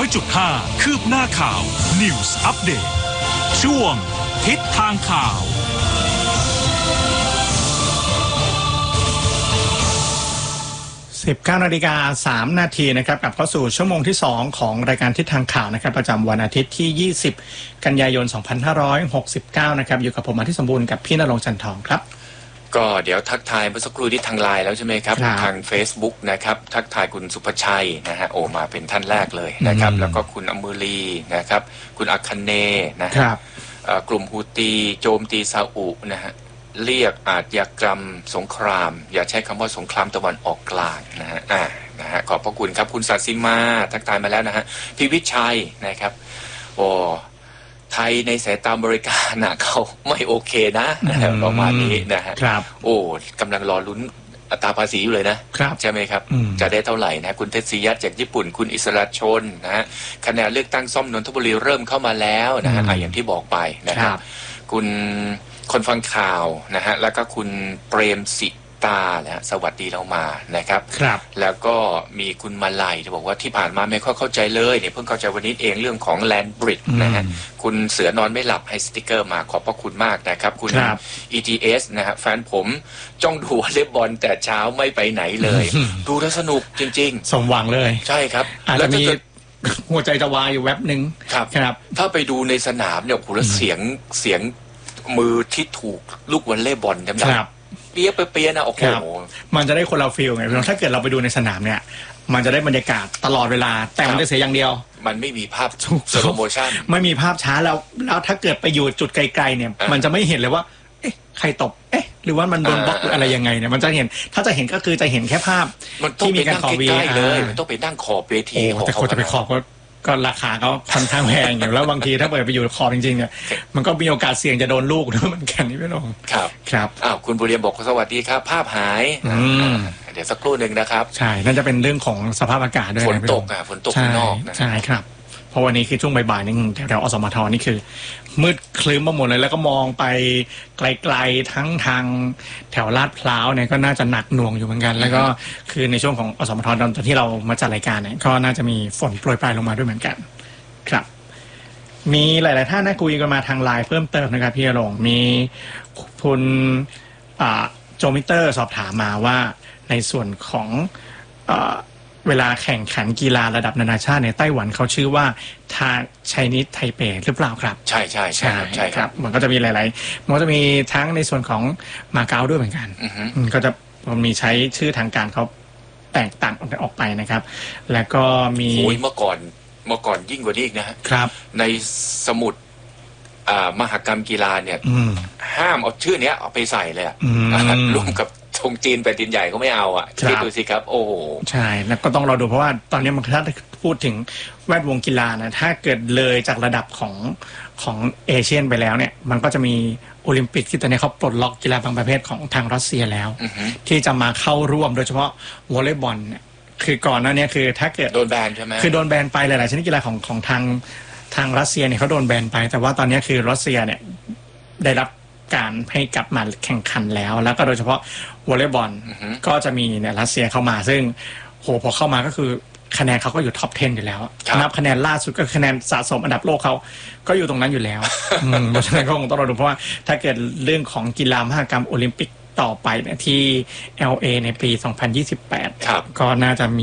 100.5 คืบหน้าข่าว News Update ช่วงทิศทางข่าว 19:03 น.นะครับกลับเข้าสู่ชั่วโมงที่2ของรายการทิศทางข่าวนะครับประจำวันอาทิตย์ที่20กันยายน2569นะครับอยู่กับผมอาทิตย์สมบูรณ์กับพี่ณรงค์จันทองครับก็เดี๋ยวทักทายเมื่อสักครู่ที่ทางไลน์แล้วใช่ไหมครับทาง Facebook นะครับทักทายคุณสุภชัยนะฮะโอมาเป็นท่านแรกเลยนะครับแล้วก็คุณอมรีนะครับคุณอัคเนนะครับกลุ่มฮูตีโจมตีซาอุนะฮะเรียกอาชญากรรมสงครามอย่าใช้คำว่าสงครามตะวันออกกลางนะฮะขอบพระคุณครับคุณศาสิมาทักทายมาแล้วนะฮะพี่วิชัยนะครับโอ้ไทยในสายตาบริการนะเขาไม่โอเคนะประมาณนี้นะฮะโอ้กำลังรอลุ้นอัตราภาษีอยู่เลยนะใช่ไหมครับจะได้เท่าไหร่นะคุณเทศยัตจากญี่ปุ่นคุณอิสระชนนะฮะคะแนนเลือกตั้งซ่อมนนทบุรีเริ่มเข้ามาแล้วนะฮะอย่างที่บอกไปนะครับคุณคนฟังข่าวนะฮะแล้วก็คุณเปรมสิตานะสวัสดีเรามานะครับแล้วก็มีคุณมาลัยจะบอกว่าที่ผ่านมาไม่ค่อยเข้าใจเลยเนี่ยเพิ่งเข้าใจวันนี้เองเรื่องของแลนด์บริดจ์นะฮะคุณเสือนอนไม่หลับให้สติกเกอร์มาขอบพระคุณมากนะครับคุณ ETS นะฮะแฟนผมจ้องดูวอลเลย์บอลแต่เช้าไม่ไปไหนเลยดูแล้วสนุกจริงๆสมหวังเลยใช่ครับอาจจะมีหัวใจจะวายอยู่แวบนึงครับถ้าไปดูในสนามเนี่ยโหแล้วเสียงมือที่ถูกลูกวอลเลย์บอลจำได้เปียนะโอ้โหมันจะได้คนละฟีลไงถ้าเกิดเราไปดูในสนามเนี่ยมันจะได้บรรยากาศตลอดเวลาแต่มันจะเสียอย่างเดียวมันไม่มีภาพสโลโมชั่นไม่มีภาพช้าแล้วถ้าเกิดไปอยู่จุดไกลๆเนี่ยมันจะไม่เห็นเลยว่าเอ๊ะใครตบเอ๊ะหรือว่ามันโดนบล็อกหรืออะไรยังไงเนี่ยมันจะเห็นถ้าจะเห็นก็คือจะเห็นแค่ภาพที่มีการขอวีเลยมันต้องไปนั่งขอบเวทีแต่คนจะไปขอบก็ราคาเขาค่อนข้างแพงอยู่แล้วบางทีถ้าเปิดไปอยู่ขอบจริงๆเนี่ยมันก็มีโอกาสเสี่ยงจะโดนลูกด้วยเหมือนกันนี่พี่น้องครับคุณบุญเรียมบอกสวัสดีครับภาพหายเดี๋ยวสักครู่หนึ่งนะครับใช่นั่นจะเป็นเรื่องของสภาพอากาศด้วยฝนตกฝนตกข้างนอกใช่ครับเพราะวันนี้คือช่วงบ่ายๆนี่แถวอสมทนี่คือมืดคลึ้มมาหมดเลยแล้วก็มองไปไกลๆทั้งทางแถวลาดพร้าวเนี่ยก็น่าจะหนักหน่วงอยู่เหมือนกันแล้วก็คือในช่วงของอสมทตอนที่เรามาจัดรายการเนี่ยก็น่าจะมีฝนโปรยปลายลงมาด้วยเหมือนกันครับมีหลายๆท่านคุยกันมาทางไลน์เพิ่มเติมนะครับพี่ณรงค์มีคุณโจมิเตอร์สอบถามมาว่าในส่วนของเวลาแข่งขันกีฬาระดับนานาชาติในไต้หวันเขาชื่อว่าทาไชนีสไทเปหรือเปล่าครับใช่ครับมันก็จะมีหลายๆมันก็จะมีทั้งในส่วนของมาเก๊าด้วยเหมือนกันก็จะมีใช้ชื่อทางการเขาแตกต่างออกไปนะครับแล้วก็มีเมื่อก่อนยิ่งกว่านี้อีกนะครับในสมุดมหกรรมกีฬาเนี่ยห้ามเอาชื่อเนี้ยเอาไปใส่เลยร่วมกับธงจีนแผ่นดินใหญ่ก็ไม่เอาคิดดูสิครับโอ้โหใช่แล้วก็ต้องรอดูเพราะว่าตอนนี้มันถ้าพูดถึงแวดวงกีฬานะถ้าเกิดเลยจากระดับของเอเชียนไปแล้วเนี่ยมันก็จะมีโอลิมปิกที่ตอนนี้เขาปลดล็อกกีฬาบางประเภทของทางรัสเซียแล้วที่จะมาเข้าร่วมโดยเฉพาะวอลเลย์บอลเนี่ยคือก่อนหน้านี้คือถ้าเกิดโดนแบนใช่ไหมคือโดนแบนไปหลายๆชนิดกีฬาของทางรัสเซียเนี่ยเขาโดนแบนไปแต่ว่าตอนนี้คือรัสเซียเนี่ยได้รับการให้กลับมาแข่งขันแล้วก็โดยเฉพาะวอลเลย์บอลก็จะมีเนี่ยรัสเซียเข้ามาซึ่งพอเข้ามาก็คือคะแนนเขาก็อยู่ท็อป 10 อยู่แล้วนับคะแนนล่าสุดก็คะแนนสะสมอันดับโลกเขาก็อยู่ตรงนั้นอยู่แล้วเพราะฉะนั้นก็คงต้องรอดูเพราะว่าถ้าเกิดเรื่องของกีฬามหกรรมโอลิมปิกต่อไปเนี่ยที่ LA ในปี 2028 ก็น่าจะมี